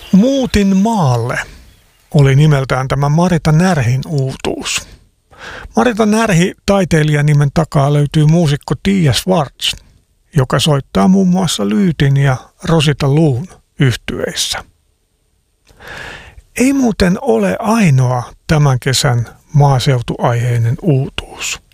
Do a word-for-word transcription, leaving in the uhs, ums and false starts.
Muutin maalle oli nimeltään tämä Marita Närhin uutuus. Marita Närhi taiteilijan nimen takaa löytyy muusikko Tiia Schwartz, joka soittaa muun muassa Lyytin ja Rosita Luun yhtyeissä. Ei muuten ole ainoa tämän kesän maaseutuaiheinen uutuus.